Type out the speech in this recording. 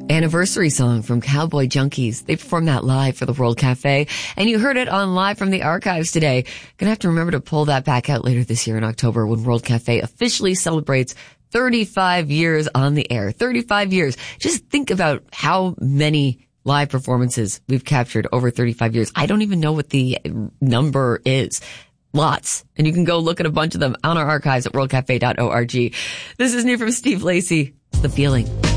Anniversary song from Cowboy Junkies. They performed that live for the World Cafe, and you heard it on Live from the Archives today. Gonna have to remember to pull that back out later this year in October when World Cafe officially celebrates 35 years on the air. 35 years. Just think about how many live performances we've captured over 35 years. I don't even know what the number is. Lots. And you can go look at a bunch of them on our archives at worldcafe.org. This is new from Steve Lacy. It's The Feeling.